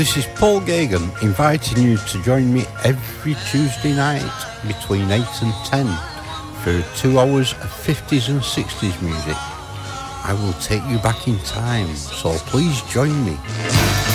This is Paul Gagan inviting you to join me every Tuesday night between 8 and 10 for 2 hours of 50s and 60s music. I will take you back in time, so please join me.